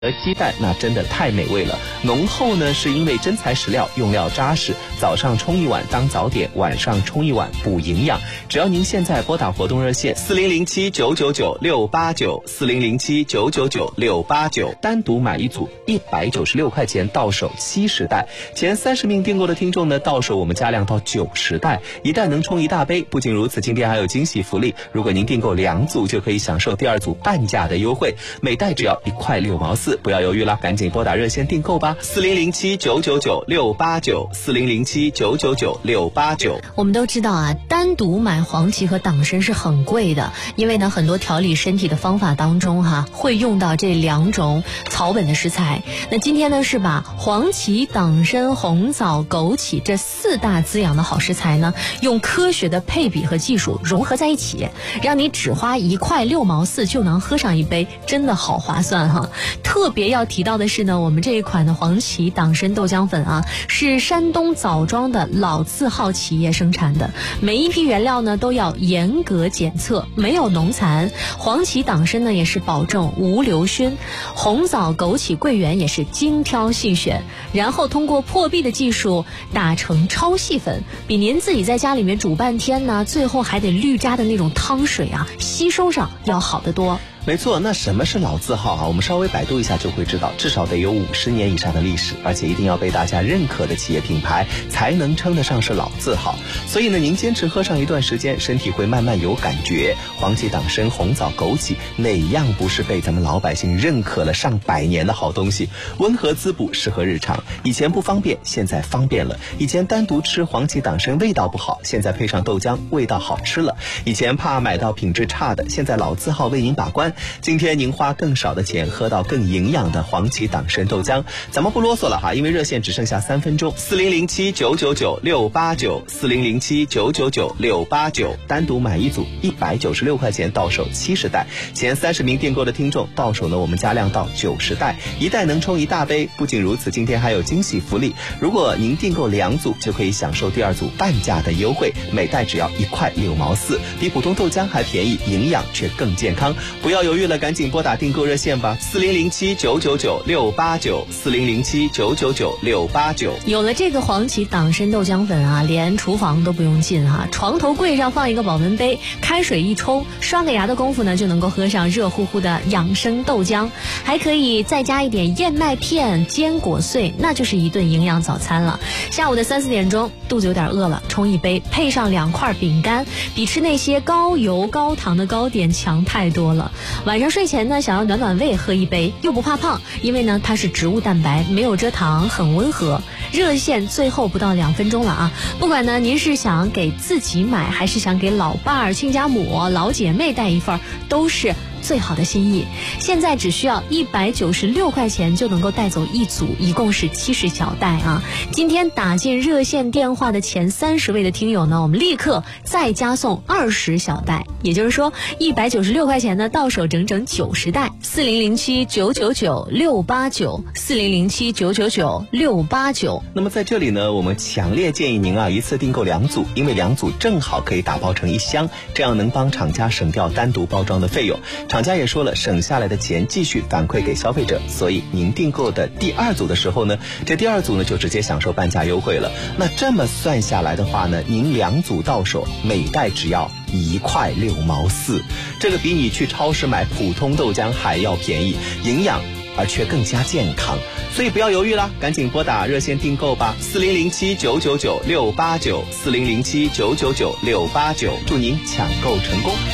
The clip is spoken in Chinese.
鸡蛋那真的太美味了，浓厚呢是因为真材实料，用料扎实，早上冲一碗当早点，晚上冲一碗补营养。只要您现在拨打活动热线4007-999-689，4007-999-689，单独买一组196块钱到手70袋，前30名订购的听众呢，到手我们加量到90袋，一袋能冲一大杯。不仅如此，今天还有惊喜福利，如果您订购2组就可以享受第2组半价的优惠，每袋只要1块6毛4。不要犹豫了，赶紧拨打热线订购吧，4007-999-689，4007-999-689。 我们都知道啊，单独买黄芪和党参是很贵的，因为呢，很多调理身体的方法当中会用到这2种草本的食材。那今天呢，是把黄芪、党参、红枣、枸杞这4大滋养的好食材呢，用科学的配比和技术融合在一起，让你只花1块6毛4就能喝上一杯，真的好划算哈。特别要提到的是呢，我们这一款的黄芪党参豆浆粉是山东枣庄的老字号企业生产的，每一批原料呢都要严格检测，没有农残。黄芪党参呢也是保证无硫熏，红枣、枸杞、桂圆也是精挑细选，然后通过破壁的技术打成超细粉，比您自己在家里面煮半天呢，最后还得滤渣的那种汤水吸收上要好得多。 没错，那什么是老字号我们稍微百度一下就会知道，至少得有50年以上的历史，而且一定要被大家认可的企业品牌才能称得上是老字号。所以呢，您坚持喝上一段时间，身体会慢慢有感觉。黄芪、党参、红枣、枸杞，哪样不是被咱们老百姓认可了上百年的好东西？温和滋补，适合日常。以前不方便，现在方便了。以前单独吃黄芪、党参味道不好，现在配上豆浆味道好吃了。以前怕买到品质差的，现在老字号为您把关。今天您花更少的钱喝到更营养的黄芪党参豆浆，咱们不啰嗦了因为热线只剩下3分钟，4007-999-689，4007-999-689，单独买一组196块钱到手70袋，前30名订购的听众到手呢我们加量到90袋，一袋能冲一大杯。不仅如此，今天还有惊喜福利，如果您订购2组就可以享受第2组半价的优惠，每袋只要1块6毛4，比普通豆浆还便宜，营养却更健康。不要犹豫了，赶紧拨打订购热线吧，4007-999-689，4007-999-689。 有了这个黄芪党参豆浆粉连厨房都不用进床头柜上放一个保温杯，开水一冲，刷个牙的功夫呢就能够喝上热乎乎的养生豆浆，还可以再加一点燕麦片、坚果碎，那就是一顿营养早餐了。下午的3、4点钟，肚子有点饿了，冲一杯，配上2块饼干，比吃那些高油高糖的糕点强太多了。晚上睡前呢，想要暖暖胃，喝一杯又不怕胖，因为呢它是植物蛋白，没有蔗糖，很温和。热线最后不到2分钟了不管呢您是想给自己买，还是想给老伴儿、亲家母、老姐妹带一份，都是最好的心意。现在只需要196块钱就能够带走一组，一共是70小袋今天打进热线电话的前30位的听友呢，我们立刻再加送20小袋，也就是说196块钱呢到手整整90袋。4007-999-689，4007-999-689。 那么在这里呢，我们强烈建议您一次订购2组，因为2组正好可以打包成1箱，这样能帮厂家省掉单独包装的费用。厂家也说了，省下来的钱继续反馈给消费者，所以您订购的第2组的时候呢，这第2组呢就直接享受半价优惠了。那这么算下来的话呢，您2组到手，每袋只要1块6毛4，这个比你去超市买普通豆浆还要便宜，营养而却更加健康。所以不要犹豫了，赶紧拨打热线订购吧，4007-999-689，4007-999-689，祝您抢购成功。